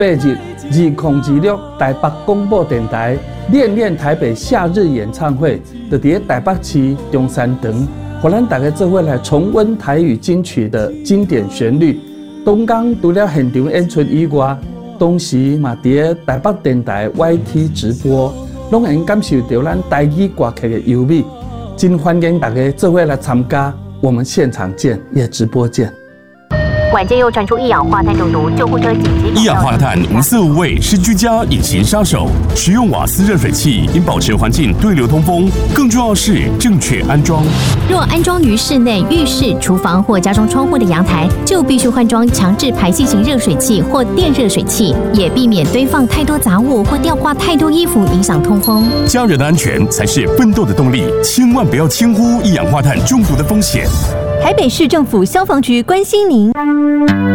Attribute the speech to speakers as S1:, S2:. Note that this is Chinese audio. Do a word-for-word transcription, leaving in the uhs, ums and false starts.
S1: 八日二零二六台北广播电台练练台北夏日演唱会，就伫台北市中山堂，互咱大家做伙来重温台语金曲的经典旋律。东港除了现场演出以外，同时嘛伫台北电台 Y T 直播，拢能感受到咱台语歌曲的优美。真欢迎大家做伙来参加，我们现场见，也直播见。
S2: 晚间又传出一氧化碳中毒，救护车紧急。
S3: 一氧化碳无色无味，是居家隐形杀手。使用瓦斯热水器应保持环境对流通风，更重要是正确安装。
S4: 若安装于室内、浴室、厨房或家中窗户的阳台，就必须换装强制排气型热水器或电热水器，也避免堆放太多杂物或吊挂太多衣服，影响通风。
S3: 家人的安全才是奋斗的动力，千万不要轻忽一氧化碳中毒的风险。
S5: 台北市政府消防局关心您。